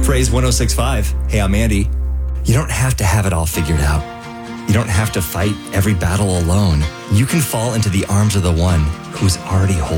Praise 106.5. Hey, I'm Andy. You don't have to have it all figured out. You don't have to fight every battle alone. You can fall into the arms of the one who's already holding